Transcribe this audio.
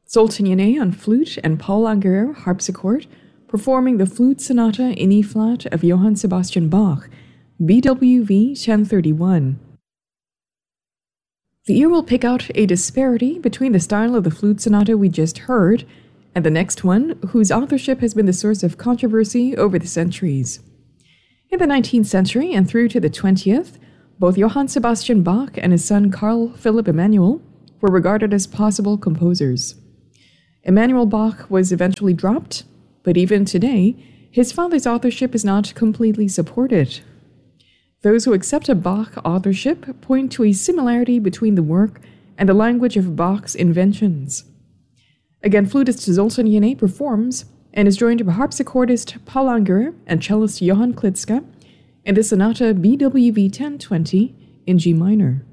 Zoltan Yanay on flute and Paul Angerer harpsichord, performing the Flute Sonata in E-flat of Johann Sebastian Bach, BWV 1031. The ear will pick out a disparity between the style of the Flute Sonata we just heard and the next one, whose authorship has been the source of controversy over the centuries. In the 19th century and through to the 20th, both Johann Sebastian Bach and his son Carl Philipp Emanuel were regarded as possible composers. Emanuel Bach was eventually dropped, but even today, his father's authorship is not completely supported. Those who accept a Bach authorship point to a similarity between the work and the language of Bach's inventions. Again, flutist Zoltan Yanay performs and is joined by harpsichordist Paul Angerer and cellist Johann Klitzka in the Sonata BWV 1020 in G minor.